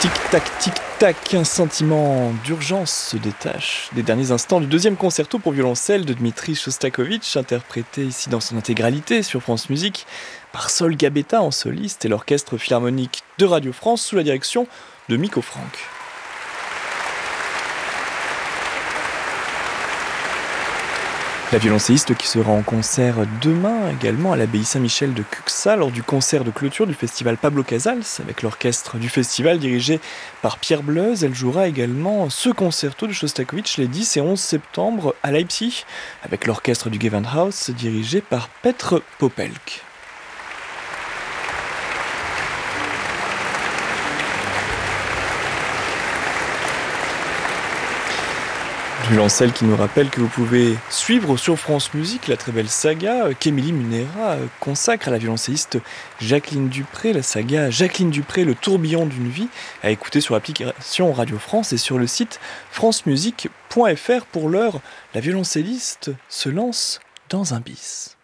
Tic-tac, un sentiment d'urgence se détache des derniers instants du deuxième concerto pour violoncelle de Dmitri Shostakovich, interprété ici dans son intégralité sur France Musique par Sol Gabetta en soliste et l'orchestre philharmonique de Radio France sous la direction de Mikko Franck. La violoncelliste qui sera en concert demain également à l'abbaye Saint-Michel de Cuxa lors du concert de clôture du festival Pablo Casals avec l'orchestre du festival dirigé par Pierre Bleuse. Elle jouera également ce concerto de Shostakovich les 10 et 11 septembre à Leipzig avec l'orchestre du Gewandhaus dirigé par Petr Popelk. Violoncelle qui nous rappelle que vous pouvez suivre sur France Musique la très belle saga qu'Émilie Munera consacre à la violoncelliste Jacqueline Dupré, la saga Jacqueline Dupré, le tourbillon d'une vie, à écouter sur l'application Radio France et sur le site francemusique.fr. Pour l'heure, la violoncelliste se lance dans un bis.